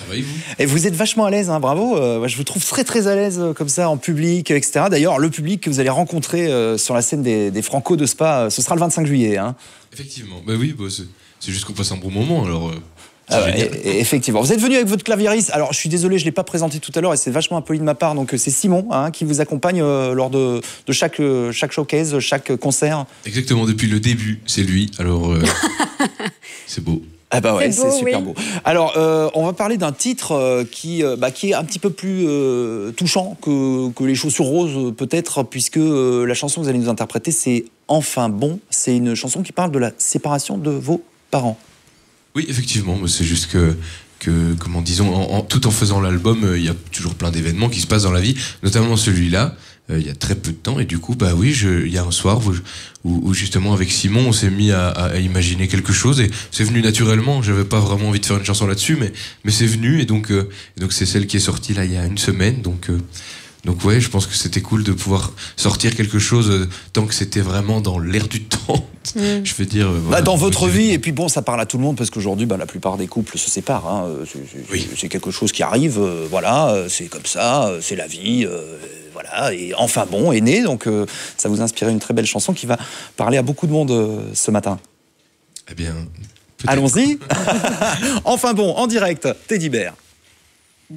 va et vous? Et vous êtes vachement à l'aise, hein, bravo. Je vous trouve très très à l'aise comme ça en public, etc. D'ailleurs, le public que vous allez rencontrer sur la scène des Franco de Spa, ce sera le 25 juillet. Hein. Effectivement, bah oui, c'est juste qu'on passe un bon moment, alors... Effectivement. Vous êtes venu avec votre claviériste. Alors, je suis désolé, je ne l'ai pas présenté tout à l'heure et c'est vachement impoli de ma part. Donc, c'est Simon qui vous accompagne lors de chaque showcase, chaque concert. Exactement, depuis le début, c'est lui. Alors, c'est beau. Ah bah ouais, c'est super oui. beau. Alors, on va parler d'un titre qui est un petit peu plus touchant que les chaussures roses, peut-être, puisque la chanson que vous allez nous interpréter, c'est Enfin bon. C'est une chanson qui parle de la séparation de vos parents. Oui, effectivement, c'est juste que comment disons, tout en faisant l'album, il y a toujours plein d'événements qui se passent dans la vie, notamment celui-là, il y a très peu de temps, et du coup, bah oui, il y a un soir où justement avec Simon, on s'est mis à imaginer quelque chose, et c'est venu naturellement, j'avais pas vraiment envie de faire une chanson là-dessus, mais c'est venu, et donc c'est celle qui est sortie là il y a une semaine, donc ouais, je pense que c'était cool de pouvoir sortir quelque chose tant que c'était vraiment dans l'air du temps. Je veux dire... Voilà, dans votre vie, et puis bon, ça parle à tout le monde, parce qu'aujourd'hui, la plupart des couples se séparent. Hein, c'est quelque chose qui arrive, voilà, c'est comme ça, c'est la vie, voilà. Et Enfin bon est né, donc ça vous a inspiré une très belle chanson qui va parler à beaucoup de monde ce matin. Eh bien... Allons-y. Enfin bon, en direct, Teddy Bear.